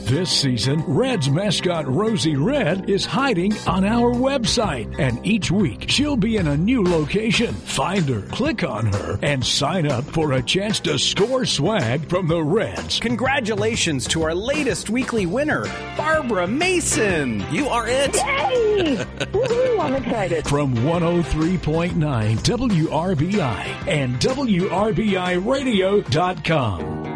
This season, Reds mascot Rosie Red is hiding on our website, and each week she'll be in a new location. Find her, click on her, and sign up for a chance to score swag from the Reds. Congratulations to our latest weekly winner, Barbara Mason. You are it. Yay! Woo-hoo, I'm excited. From 103.9 WRBI and WRBIRadio.com.